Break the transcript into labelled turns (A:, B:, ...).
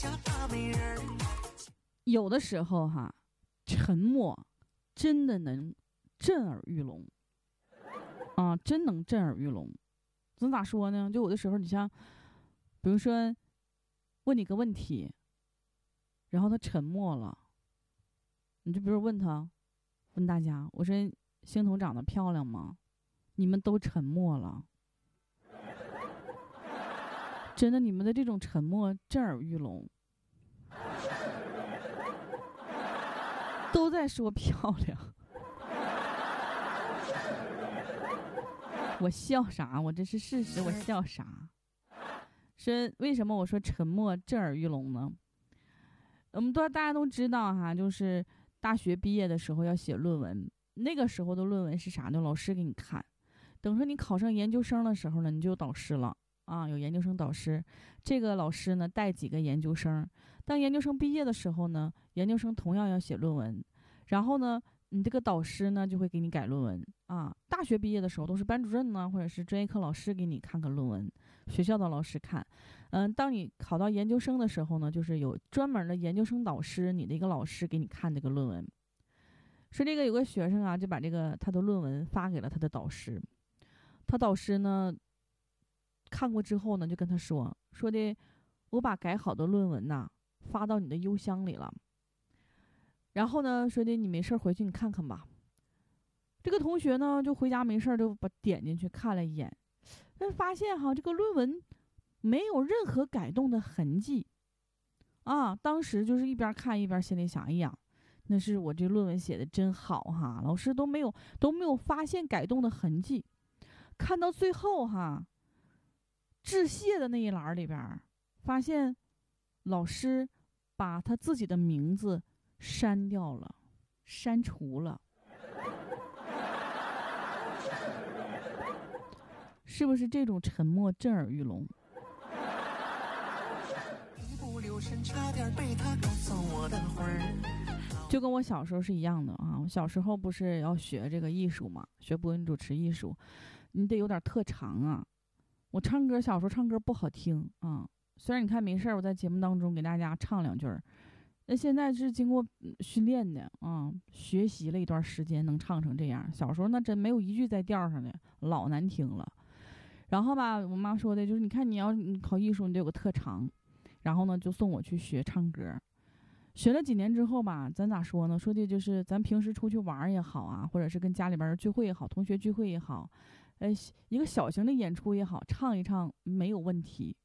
A: 有的时候哈，沉默真的能震耳欲聋啊，真能震耳欲聋。怎么咋说呢？就有的时候，你像，比如说问你个问题，然后他沉默了，你就比如问他，问大家，我说星童长得漂亮吗？你们都沉默了。真的，你们的这种沉默震耳欲聋，都在说漂亮。我笑啥？我这是事实，我笑啥？是为什么我说沉默震耳欲聋呢？大家都知道哈，就是大学毕业的时候要写论文，那个时候的论文是啥呢？老师给你看。等说你考上研究生的时候呢，你就有导师了啊，有研究生导师。这个老师呢带几个研究生，当研究生毕业的时候呢，研究生同样要写论文，然后呢，你这个导师呢就会给你改论文啊。大学毕业的时候都是班主任呢，或者是专业课老师给你看看论文，学校的老师看。当你考到研究生的时候呢，就是有专门的研究生导师，你的一个老师给你看这个论文。说这个有个学生啊，就把这个他的论文发给了他的导师。他导师呢看过之后呢，就跟他说的，我把改好的论文呐发到你的邮箱里了。然后呢，说的你没事回去你看看吧。这个同学呢就回家没事就把点进去看了一眼，但发现哈这个论文没有任何改动的痕迹啊。当时就是一边看一边心里想，哎呀，那是我这论文写的真好哈，老师都没有发现改动的痕迹。看到最后哈，致谢的那一栏里边，发现老师把他自己的名字删掉了，删除了。是不是这种沉默震耳欲聋？就跟我小时候是一样的啊！我小时候不是要学这个艺术嘛，学播音主持艺术，你得有点特长啊。我唱歌小时候唱歌不好听啊，虽然你看没事我在节目当中给大家唱两句儿，那现在是经过训练的啊，学习了一段时间能唱成这样。小时候那真没有一句在调上的，老难听了。然后吧，我妈说的就是，你看你考艺术，你得有个特长。然后呢，就送我去学唱歌。学了几年之后吧，咱咋说呢？说的就是咱平时出去玩也好啊，或者是跟家里边聚会也好，同学聚会也好，一个小型的演出也好，唱一唱没有问题。